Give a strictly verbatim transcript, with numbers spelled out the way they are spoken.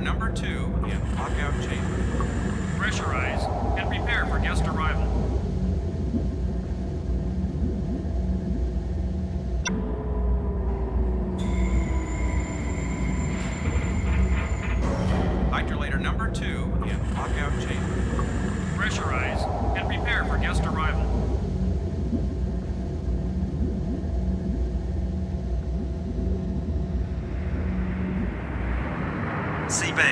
number two in lockout chamber. Pressurize and prepare for guest arrival. Hydrolator number two in lockout chamber. Pressurize and prepare for guest arrival. C B,